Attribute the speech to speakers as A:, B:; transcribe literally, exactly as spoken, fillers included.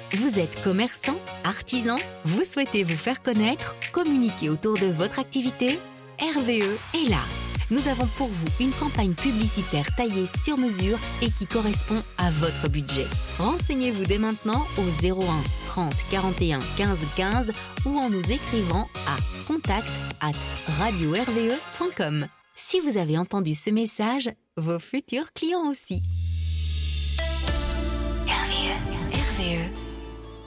A: Vous êtes commerçant, artisan, vous souhaitez vous faire connaître, communiquer autour de votre activité? R V E est là. Nous avons pour vous une campagne publicitaire taillée sur mesure et qui correspond à votre budget. Renseignez-vous dès maintenant au zéro un trente quarante et un quinze quinze ou en nous écrivant à contact arobase radio r v e point com. Si vous avez entendu ce message, vos futurs clients aussi. R V E, R V E.